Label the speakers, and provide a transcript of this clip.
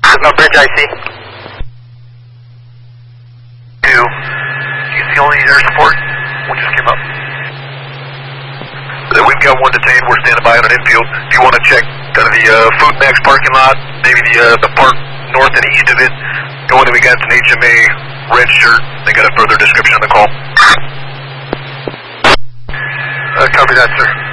Speaker 1: No bridge IC.
Speaker 2: 2. Do you see only air support? One just came up. We've got one detained. We're standing by on an infield. If you want to check kind of the Food Max parking lot, maybe the park north and east of it, the one that we got an HMA red shirt. They got a further description on the call.
Speaker 1: Copy that, sir.